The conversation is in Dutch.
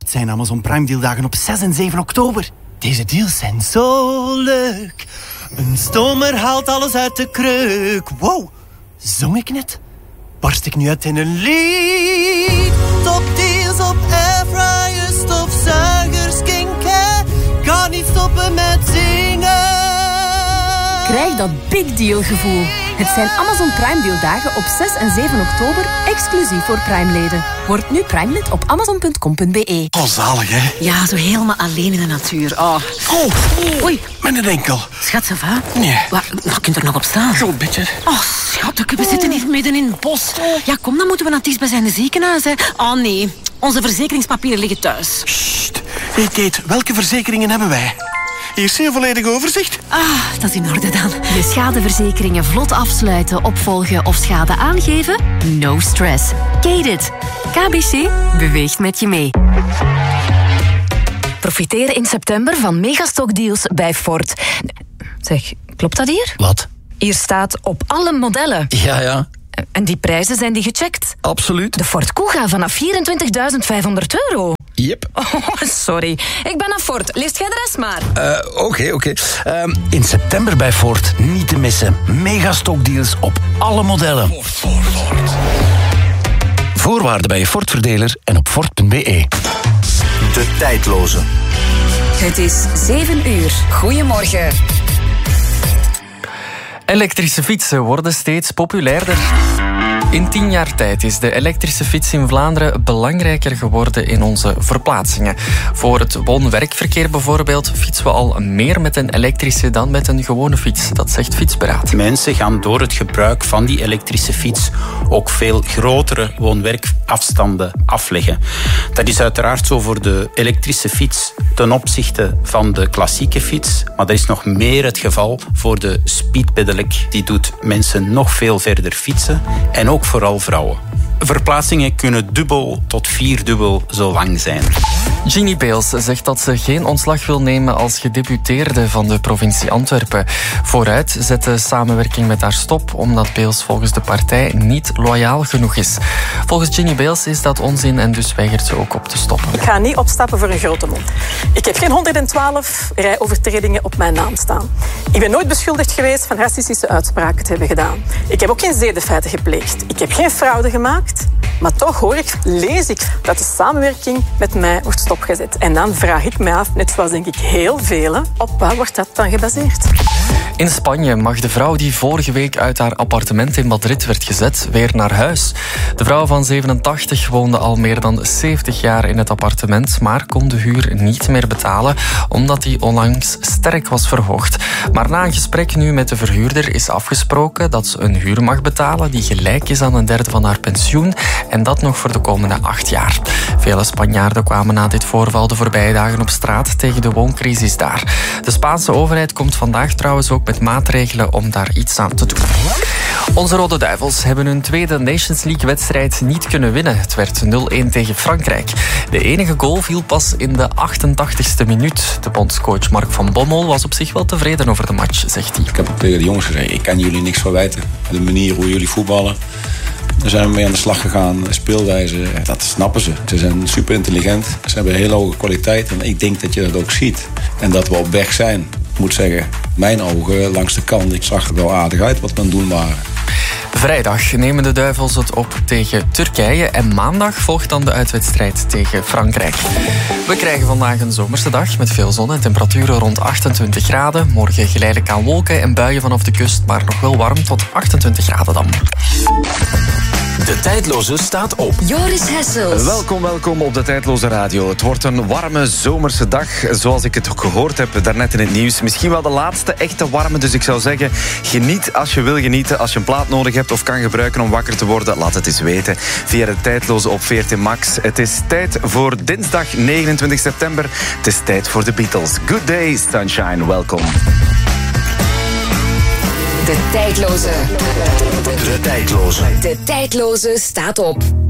Het zijn Amazon Prime dealdagen op 6 en 7 oktober. Deze deals zijn zo leuk. Een stomer haalt alles uit de kreuk. Wow, zong ik net? Barst ik nu uit in een lied? Top deals op airfryers, stofzuigers, skincare. Kan niet stoppen met zingen. Krijg dat big deal gevoel. Het zijn Amazon Prime dealdagen op 6 en 7 oktober, exclusief voor Prime-leden. Word nu Prime-lid op amazon.com.be. Oh, zalig, hè? Ja, zo helemaal alleen in de natuur. Oh. Oei. Met een enkel. Schat, ça va? Nee. Waar kunt er nog op staan? Zo'n beetje. Oh, schat, we zitten hier midden in het bos. Ja, kom, dan moeten we naar het dichtstbijzijnde ziekenhuis, hè. Oh, nee. Onze verzekeringspapieren liggen thuis. Sst. Hey, Kate, welke verzekeringen hebben wij? Hier is een volledig overzicht. Ah, dat is in orde dan. Je schadeverzekeringen vlot afsluiten, opvolgen of schade aangeven? No stress. Kate it. KBC beweegt met je mee. Profiteer in september van megastockdeals bij Ford. Zeg, klopt dat hier? Wat? Hier staat op alle modellen. Ja. En die prijzen, zijn die gecheckt? Absoluut. De Ford Kuga vanaf €24.500. Yep. Oh, sorry. Ik ben aan Ford. Leest jij de rest maar. Oké. In september bij Ford niet te missen. Megastockdeals op alle modellen. Ford. Voorwaarden bij je Ford-verdeler en op Ford.be. De tijdloze. Het is 7 uur. Goedemorgen. Elektrische fietsen worden steeds populairder. In 10 jaar tijd is de elektrische fiets in Vlaanderen belangrijker geworden in onze verplaatsingen. Voor het woon-werkverkeer bijvoorbeeld fietsen we al meer met een elektrische dan met een gewone fiets. Dat zegt Fietsberaad. Mensen gaan door het gebruik van die elektrische fiets ook veel grotere woon-werkafstanden afleggen. Dat is uiteraard zo voor de elektrische fiets ten opzichte van de klassieke fiets. Maar dat is nog meer het geval voor de speedpedelec. Die doet mensen nog veel verder fietsen en ook vooral vrouwen. Verplaatsingen kunnen dubbel tot 4-dubbel zo lang zijn. Ginny Beels zegt dat ze geen ontslag wil nemen als gedeputeerde van de provincie Antwerpen. Vooruit zet de samenwerking met haar stop, omdat Beels volgens de partij niet loyaal genoeg is. Volgens Ginny Beels is dat onzin en dus weigert ze ook op te stoppen. Ik ga niet opstappen voor een grote mond. Ik heb geen 112 rijovertredingen op mijn naam staan. Ik ben nooit beschuldigd geweest van racistische uitspraken te hebben gedaan. Ik heb ook geen zedenfeiten gepleegd. Ik heb geen fraude gemaakt. Maar toch lees ik dat de samenwerking met mij wordt stopgezet. En dan vraag ik mij af, net zoals denk ik heel velen, op waar wordt dat dan gebaseerd? In Spanje mag de vrouw die vorige week uit haar appartement in Madrid werd gezet weer naar huis. De vrouw van 87 woonde al meer dan 70 jaar in het appartement, maar kon de huur niet meer betalen omdat die onlangs sterk was verhoogd. Maar na een gesprek nu met de verhuurder is afgesproken dat ze een huur mag betalen die gelijk is aan een derde van haar pensioen en dat nog voor de komende 8 jaar. Vele Spanjaarden kwamen na dit voorval de voorbije dagen op straat tegen de wooncrisis daar. De Spaanse overheid komt vandaag trouwens ook met maatregelen om daar iets aan te doen. Onze Rode Duivels hebben hun tweede Nations League-wedstrijd niet kunnen winnen. Het werd 0-1 tegen Frankrijk. De enige goal viel pas in de 88ste minuut. De bondscoach Mark van Bommel was op zich wel tevreden over de match, zegt hij. Ik heb ook tegen de jongens gezegd, ik kan jullie niks verwijten. De manier hoe jullie voetballen. Daar zijn we mee aan de slag gegaan. Speelwijze, dat snappen ze. Ze zijn super intelligent. Ze hebben een hele hoge kwaliteit. En ik denk dat je dat ook ziet. En dat we op weg zijn. Ik moet zeggen, mijn ogen langs de kant. Ik zag er wel aardig uit wat we aan het doen waren. Vrijdag nemen de Duivels het op tegen Turkije en maandag volgt dan de uitwedstrijd tegen Frankrijk. We krijgen vandaag een zomerse dag met veel zon en temperaturen rond 28 graden. Morgen geleidelijk aan wolken en buien vanaf de kust, maar nog wel warm tot 28 graden dan. De tijdloze staat op. Joris Hessels. Welkom op de tijdloze radio. Het wordt een warme zomerse dag, zoals ik het ook gehoord heb daarnet in het nieuws. Misschien wel de laatste echte warme, dus ik zou zeggen, geniet als je wil genieten. Als je een plaat nodig hebt of kan gebruiken om wakker te worden, laat het eens weten via de tijdloze op 14 Max. Het is tijd voor dinsdag 29 september. Het is tijd voor de Beatles. Good day, sunshine, welkom. De tijdloze. De tijdloze. De tijdloze staat op.